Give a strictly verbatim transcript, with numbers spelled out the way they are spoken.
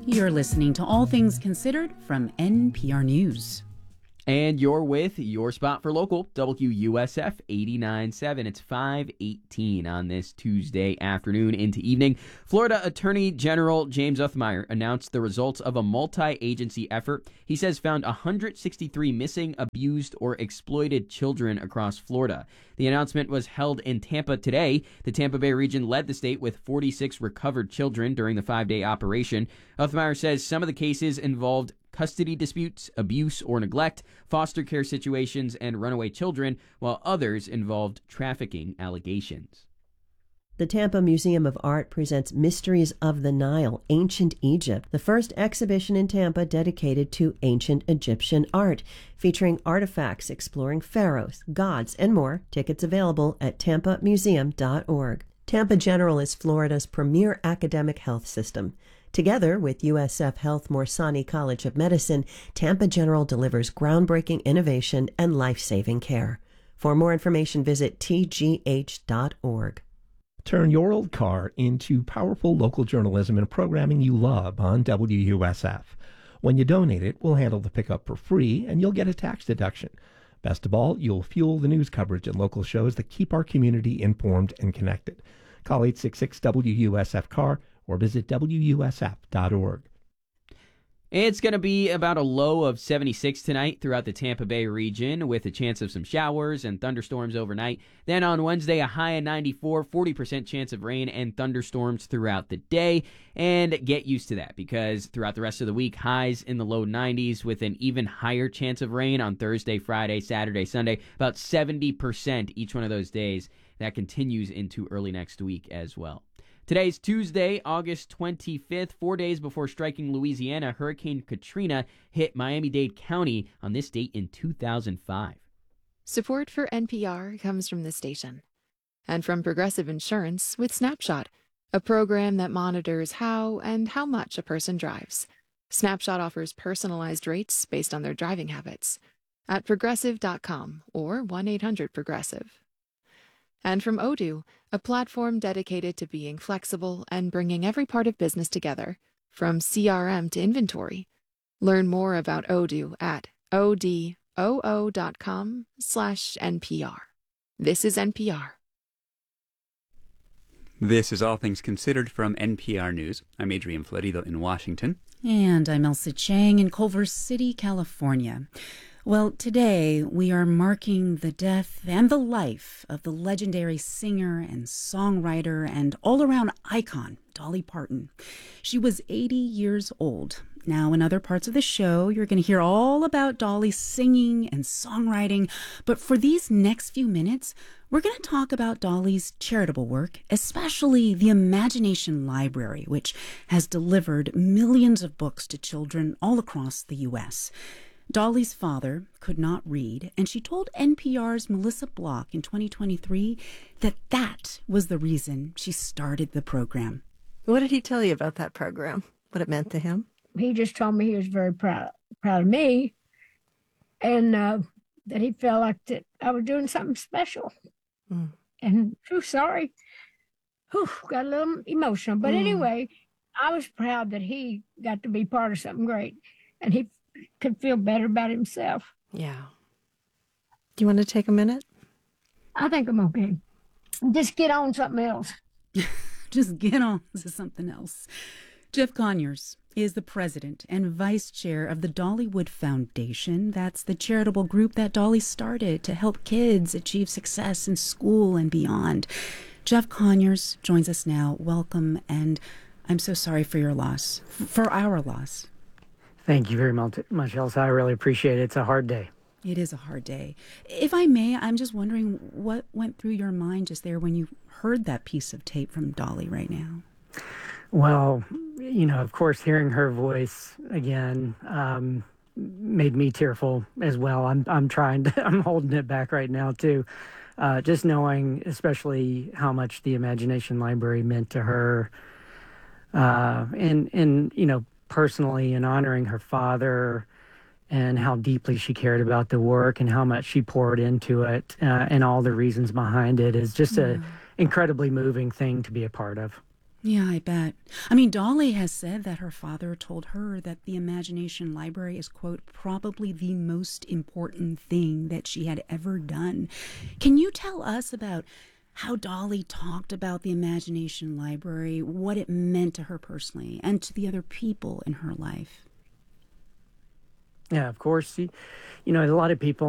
You're listening to All Things Considered from N P R News. And you're with your spot for local, W U S F eighty-nine point seven. It's five eighteen on this Tuesday afternoon into evening. Florida Attorney General James Othmeyer announced the results of a multi-agency effort he says found one hundred sixty-three missing, abused, or exploited children across Florida. The announcement was held in Tampa today. The Tampa Bay region led the state with forty-six recovered children during the five-day operation. Othmeyer says some of the cases involved custody disputes, abuse or neglect, foster care situations, and runaway children, while others involved trafficking allegations. The Tampa Museum of Art presents Mysteries of the Nile, Ancient Egypt, the first exhibition in Tampa dedicated to ancient Egyptian art, featuring artifacts exploring pharaohs, gods, and more. Tickets available at tampa museum dot org. Tampa General is Florida's premier academic health system. Together with U S F Health Morsani College of Medicine, Tampa General delivers groundbreaking innovation and life-saving care. For more information, visit t g h dot org. Turn your old car into powerful local journalism and programming you love on W U S F. When you donate it, we'll handle the pickup for free, and you'll get a tax deduction. Best of all, you'll fuel the news coverage and local shows that keep our community informed and connected. Call eight six six W U S F C A R or visit W U S F dot org. It's going to be about a low of seventy-six tonight throughout the Tampa Bay region, with a chance of some showers and thunderstorms overnight. Then on Wednesday, a high of ninety-four, forty percent chance of rain and thunderstorms throughout the day. And get used to that, because throughout the rest of the week, highs in the low nineties with an even higher chance of rain on Thursday, Friday, Saturday, Sunday, about seventy percent each one of those days. That continues into early next week as well. Today's Tuesday, August twenty-fifth, four days before striking Louisiana, Hurricane Katrina hit Miami-Dade County on this date in two thousand five. Support for N P R comes from the station and from Progressive Insurance with Snapshot, a program that monitors how and how much a person drives. Snapshot offers personalized rates based on their driving habits at progressive dot com or one eight hundred progressive. And from Odoo, a platform dedicated to being flexible and bringing every part of business together, from C R M to inventory. Learn more about Odoo at odoo dot com slash N P R. This is N P R. This is All Things Considered from N P R News. I'm Adrian Florido in Washington. And I'm Elsa Chang in Culver City, California. Well, today we are marking the death and the life of the legendary singer and songwriter and all-around icon, Dolly Parton. She was eighty years old. Now, in other parts of the show, you're going to hear all about Dolly's singing and songwriting, but for these next few minutes, we're going to talk about Dolly's charitable work, especially the Imagination Library, which has delivered millions of books to children all across the U S Dolly's father could not read, and she told N P R's Melissa Block in twenty twenty-three that that was the reason she started the program. What did he tell you about that program? What it meant to him? He just told me he was very proud proud of me, and uh, that he felt like that I was doing something special. Mm. And too sorry. Whew, got a little emotional. But mm. anyway, I was proud that he got to be part of something great, and he could feel better about himself. Yeah. Do you want to take a minute? I think I'm okay. Just get on something else. Just get on to something else. Jeff Conyers is the president and vice chair of the Dollywood Foundation. That's the charitable group that Dolly started to help kids achieve success in school and beyond. Jeff Conyers joins us now. Welcome, and I'm so sorry for your loss, for our loss. Thank you very much, Elsa. I really appreciate it. It's a hard day. It is a hard day. If I may, I'm just wondering what went through your mind just there when you heard that piece of tape from Dolly right now. Well, you know, of course, hearing her voice again um, made me tearful as well. I'm I'm trying to, I'm holding it back right now, too. Uh, just knowing especially how much the Imagination Library meant to her. Uh, and, and, you know, personally, and honoring her father and how deeply she cared about the work and how much she poured into it uh, and all the reasons behind it is just an mm. incredibly moving thing to be a part of. Yeah, I bet. I mean, Dolly has said that her father told her that the Imagination Library is, quote, probably the most important thing that she had ever done. Can you tell us about how Dolly talked about the Imagination Library, what it meant to her personally and to the other people in her life? Yeah, of course. You, you know, a lot of people